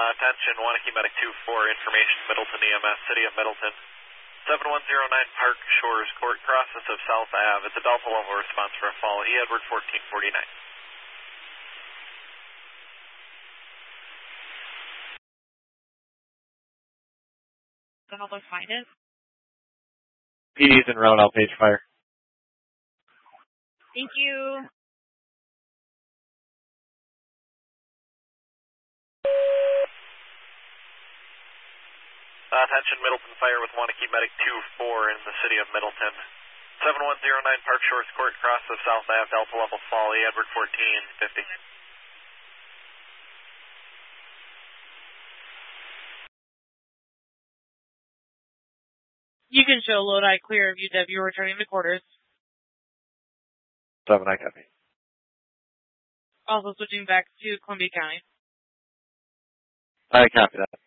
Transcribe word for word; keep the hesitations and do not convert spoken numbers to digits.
attention, Wanakee Medic two four, information, Middleton E M S, City of Middleton. seven one zero nine Park Shores Court, crossings of South Ave. It's a Delta level response for a fall, E. Edward fourteen forty-nine. Can help us find it? P D's in round, I'll page fire. Thank you. Uh, attention, Middleton Fire with Wanakee Medic two four in the City of Middleton. seven one zero nine Park Shores Court, cross of South Ave, Delta level fall, E. Edward fourteen fifty. You can show Lodi clear of U W returning to quarters. seven, I copy. Also switching back to Columbia County. I copy that.